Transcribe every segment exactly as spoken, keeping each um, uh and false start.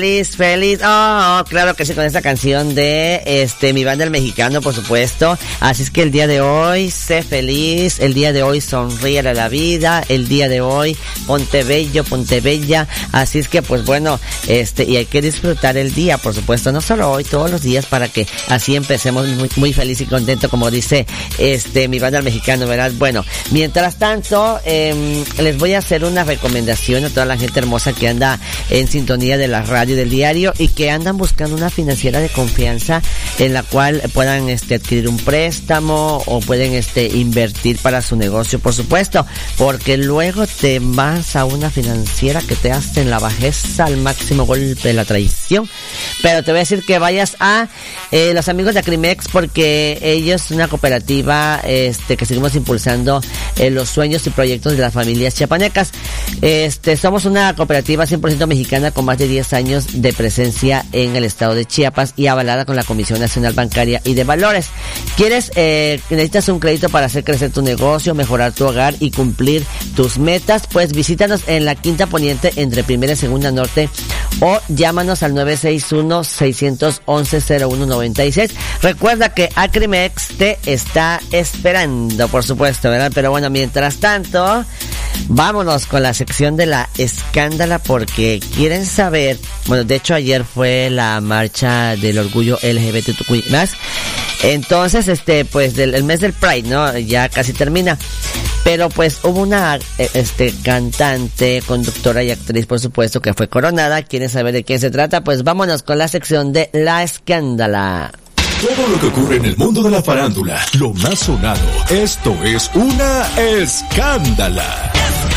Feliz, feliz, oh, claro que sí, con esta canción de este Mi Banda el Mexicano, por supuesto. Así es que el día de hoy, sé feliz, el día de hoy sonríe a la vida, el día de hoy ponte bello, ponte bella. Así es que pues bueno, este, y hay que disfrutar el día, por supuesto, no solo hoy, todos los días, para que así empecemos muy, muy feliz y contento, como dice este Mi Banda el Mexicano, ¿verdad? Bueno, mientras tanto, eh, les voy a hacer una recomendación a toda la gente hermosa que anda en sintonía de la radio del diario y que andan buscando una financiera de confianza en la cual puedan este adquirir un préstamo o pueden este invertir para su negocio, por supuesto, porque luego te vas a una financiera que te hacen la bajeza al máximo golpe de la traición. Pero te voy a decir que vayas a eh, los amigos de Acrimex, porque ellos es una cooperativa este que seguimos impulsando eh, los sueños y proyectos de las familias chiapanecas. Este somos una cooperativa cien por ciento mexicana con más de diez años de presencia en el estado de Chiapas y avalada con la Comisión Nacional Bancaria y de Valores. ¿Quieres, eh, necesitas un crédito para hacer crecer tu negocio, mejorar tu hogar y cumplir tus metas? Pues visítanos en la Quinta Poniente entre Primera y Segunda Norte o llámanos al nueve seis uno, seis once, cero uno nueve seis. Recuerda que Acrimex te está esperando, por supuesto, ¿verdad? Pero bueno, mientras tanto, vámonos con la sección de la escándala, porque quieren saber, bueno, de hecho ayer fue la marcha del orgullo L G B T Q I más, entonces este pues del el mes del Pride, ¿no? Ya casi termina, pero pues hubo una este cantante, conductora y actriz, por supuesto, que fue coronada. ¿Quieren saber de quién se trata? Pues vámonos con la sección de la escándala. Todo lo que ocurre en el mundo de la farándula, lo más sonado, esto es una escándala.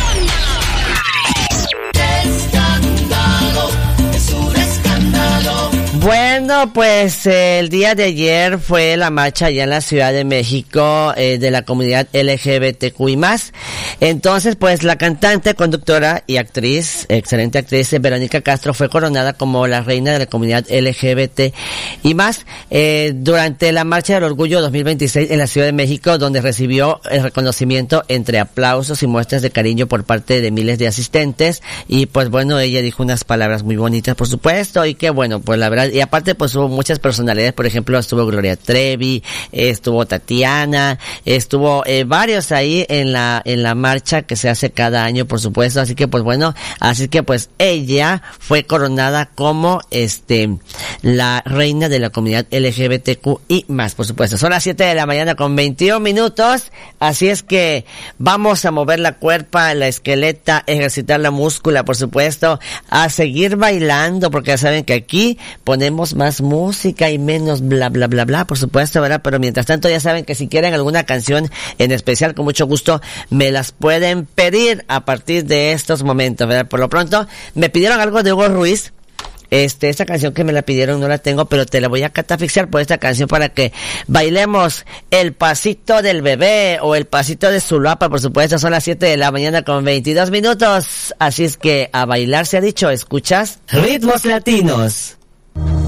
Bueno, pues eh, el día de ayer fue la marcha allá en la Ciudad de México eh, de la comunidad L G B T Q I más. Entonces, pues la cantante, conductora y actriz, excelente actriz, Verónica Castro, fue coronada como la reina de la comunidad L G B T y más eh, durante la Marcha del Orgullo dos mil veintiséis en la Ciudad de México, donde recibió el reconocimiento entre aplausos y muestras de cariño por parte de miles de asistentes. Y pues bueno, ella dijo unas palabras muy bonitas, por supuesto, y que bueno, pues la verdad, y aparte pues hubo muchas personalidades, por ejemplo estuvo Gloria Trevi, estuvo Tatiana, estuvo eh, varios ahí en la en la marcha que se hace cada año, por supuesto. Así que pues bueno, así que pues ella fue coronada como este la reina de la comunidad L G B T Q I más, por supuesto. Son las siete de la mañana con veintiún minutos, así es que vamos a mover la cuerpa, la esqueleta, ejercitar la múscula, por supuesto, a seguir bailando, porque ya saben que aquí ponemos más música y menos bla bla bla bla, por supuesto, ¿verdad? Pero mientras tanto ya saben que si quieren alguna canción en especial, con mucho gusto me las pueden pedir a partir de estos momentos, ¿verdad? Por lo pronto me pidieron algo de Hugo Ruiz. Este, esta canción que me la pidieron no la tengo, pero te la voy a catafixiar por esta canción para que bailemos el pasito del bebé o el pasito de Zulapa, por supuesto. Son las siete de la mañana con veintidós minutos, así es que a bailar se ha dicho. ¿Escuchas? Ritmos Latinos.